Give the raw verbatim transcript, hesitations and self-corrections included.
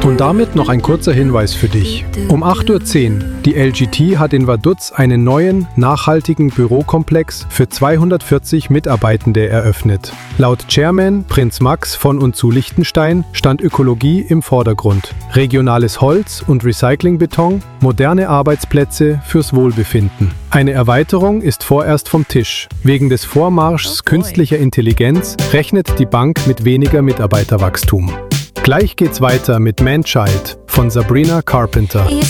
Und damit noch ein kurzer Hinweis für dich. Um acht Uhr zehn, die L G T hat in Vaduz einen neuen, nachhaltigen Bürokomplex für zweihundertvierzig Mitarbeitende eröffnet. Laut Chairman Prinz Max von und zu Liechtenstein stand Ökologie im Vordergrund. Regionales Holz und Recyclingbeton, moderne Arbeitsplätze fürs Wohlbefinden. Eine Erweiterung ist vorerst vom Tisch. Wegen des Vormarschs künstlicher Intelligenz rechnet die Bank mit weniger Mitarbeiterwachstum. Gleich geht's weiter mit Man Child von Sabrina Carpenter.